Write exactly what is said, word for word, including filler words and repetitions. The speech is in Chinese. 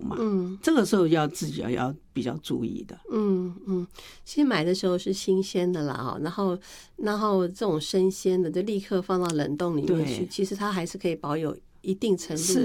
嘛。 嗯， 这个时候要自己要要比较注意的。 嗯嗯，其实买的时候是新鲜的啦哈，然后然后这种生鲜的就立刻放到冷冻里面去，其实它还是可以保有一定程度